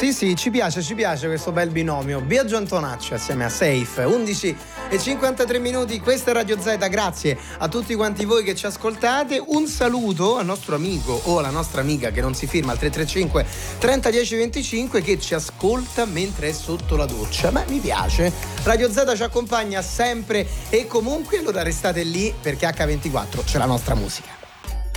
Sì, ci piace questo bel binomio. Biagio Antonacci assieme a Safe. 11:53 questa è Radio Z. Grazie a tutti quanti voi che ci ascoltate. Un saluto al nostro amico o alla nostra amica che non si firma al 335 30 10 25 che ci ascolta mentre è sotto la doccia. Ma mi piace. Radio Z ci accompagna sempre e comunque, allora restate lì perché H24 c'è la nostra musica.